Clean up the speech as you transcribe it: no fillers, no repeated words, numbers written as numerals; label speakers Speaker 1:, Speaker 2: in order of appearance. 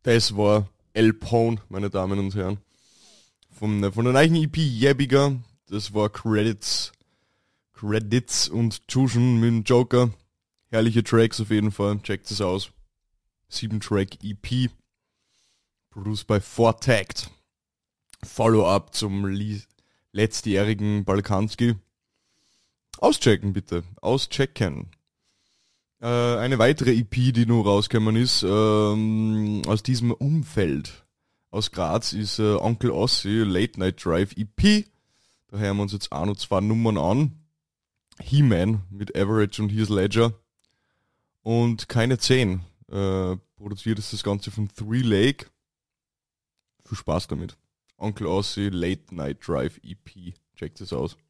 Speaker 1: Das war El Pone, meine Damen und Herren. Von der neuen EP Jäbiger. Das war Credits und Jushin mit dem Joker. Herrliche Tracks auf jeden Fall. Checkt es aus. 7-Track EP. Produced by Fortact. Follow-up zum letztjährigen Balkanski. Auschecken bitte. Auschecken. Eine weitere EP, die nur rausgekommen ist, aus diesem Umfeld. Aus Graz ist Onkel Ossi Late Night Drive EP. Da hören wir uns jetzt auch noch 2 Nummern an. He-Man mit Average und Here's Ledger. Und keine 10. Produziert ist das Ganze von Three Lake. Viel Spaß damit. Onkel Ossi Late Night Drive EP. Checkt es aus.